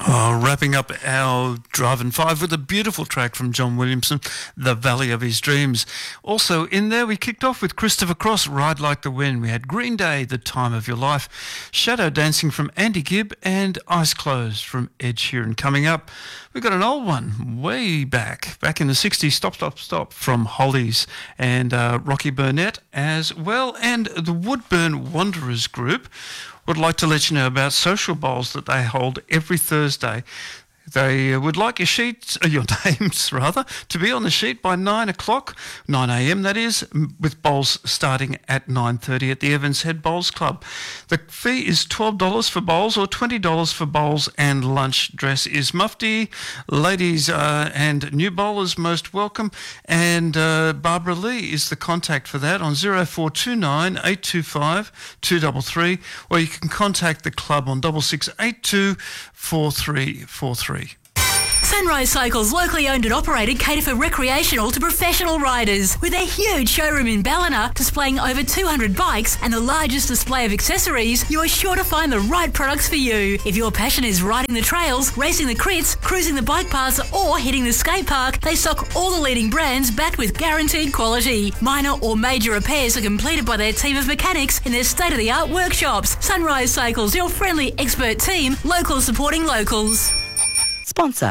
Wrapping up our Drive and Five with a beautiful track from John Williamson, The Valley of His Dreams. Also in there, we kicked off with Christopher Cross, Ride Like the Wind. We had Green Day, The Time of Your Life, Shadow Dancing from Andy Gibb, and Eyes Closed from Ed Sheeran. Coming up, we got an old one way back in the 60s, Stop, Stop, Stop from Hollies and Rocky Burnett as well, and the Woodburn Wanderers Group would like to let you know about social bowls that they hold every Thursday. They would like your names to be on the sheet by 9 o'clock, 9 a.m. that is, with bowls starting at 9:30 at the Evans Head Bowls Club. The fee is $12 for bowls or $20 for bowls and lunch. Dress is mufti. Ladies and new bowlers most welcome. And Barbara Lee is the contact for that on 0429 825 233, or you can contact the club on 6682 4343. Sunrise Cycles, locally owned and operated, cater for recreational to professional riders. With a huge showroom in Ballina displaying over 200 bikes and the largest display of accessories, you are sure to find the right products for you. If your passion is riding the trails, racing the crits, cruising the bike paths or hitting the skate park, they stock all the leading brands backed with guaranteed quality. Minor or major repairs are completed by their team of mechanics in their state-of-the-art workshops. Sunrise Cycles, your friendly expert team, locals supporting locals. Sponsor.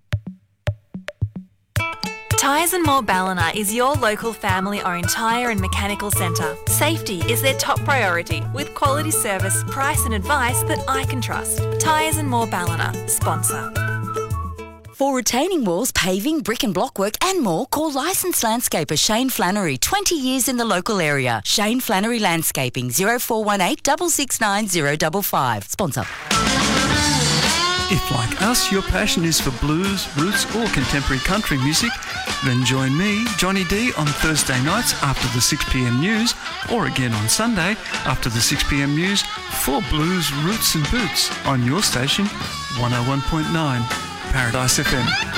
Tyres and More Ballina is your local family-owned tyre and mechanical centre. Safety is their top priority, with quality service, price and advice that I can trust. Tyres and More Ballina, sponsor. For retaining walls, paving, brick and block work and more, call licensed landscaper Shane Flannery, 20 years in the local area. Shane Flannery Landscaping, 0418 669 055. Sponsor. If, like us, your passion is for blues, roots or contemporary country music, then join me, Johnny D, on Thursday nights after the 6pm news, or again on Sunday after the 6pm news for Blues, Roots and Boots on your station, 101.9 Paradise FM.